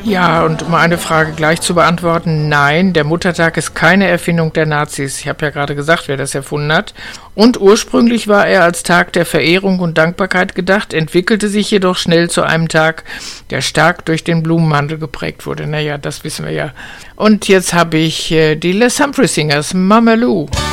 Ja, und um eine Frage gleich zu beantworten, nein, der Muttertag ist keine Erfindung der Nazis. Ich habe ja gerade gesagt, wer das erfunden hat. Und ursprünglich war er als Tag der Verehrung und Dankbarkeit gedacht, entwickelte sich jedoch schnell zu einem Tag, der stark durch den Blumenhandel geprägt wurde. Naja, das wissen wir ja. Und jetzt habe ich die Les Humphrey Singers, Mama Lou.